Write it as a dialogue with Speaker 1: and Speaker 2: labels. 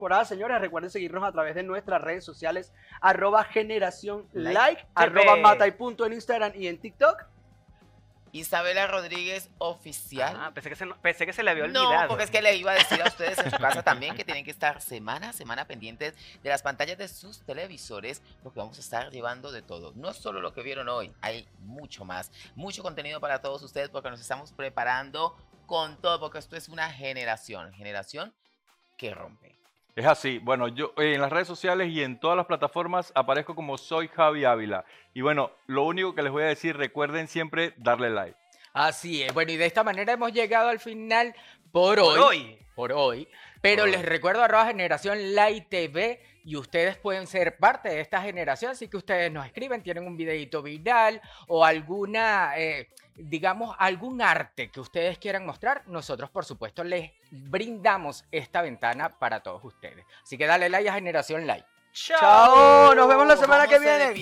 Speaker 1: temporada, señores. Recuerden seguirnos a través de nuestras redes sociales, @generación like, @matay. En Instagram y en TikTok.
Speaker 2: Isabela Rodríguez Oficial.
Speaker 3: Pensé que se le había olvidado.
Speaker 2: No, porque es que le iba a decir a ustedes en su casa también que tienen que estar semana a semana pendientes de las pantallas de sus televisores, porque vamos a estar llevando de todo. No solo lo que vieron hoy, hay mucho más, mucho contenido para todos ustedes, porque nos estamos preparando con todo, porque esto es una generación que rompe.
Speaker 4: Es así. Bueno, yo en las redes sociales y en todas las plataformas aparezco como Soy Javi Ávila. Y bueno, lo único que les voy a decir, recuerden siempre darle like.
Speaker 5: Así es. Bueno, y de esta manera hemos llegado al final por hoy. Pero les recuerdo @generación like TV y ustedes pueden ser parte de esta generación, así que ustedes nos escriben, tienen un videito viral o alguna, digamos, algún arte que ustedes quieran mostrar. Nosotros, por supuesto, les brindamos esta ventana para todos ustedes. Así que dale like a Generación Like.
Speaker 1: Chao, nos vemos la semana que viene.